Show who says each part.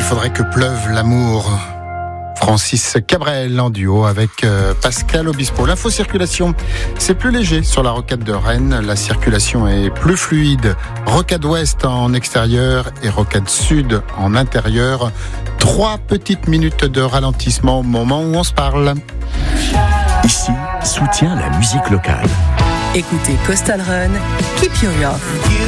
Speaker 1: faudrait que pleuve l'amour. Francis Cabrel en duo avec Pascal Obispo. L'info circulation, c'est plus léger sur la rocade de Rennes. La circulation est plus fluide. Rocade ouest en extérieur et rocade sud en intérieur. 3 petites minutes de ralentissement au moment où on se parle.
Speaker 2: Ici, soutient la musique locale.
Speaker 3: Écoutez Coastal Run, Keep You Young.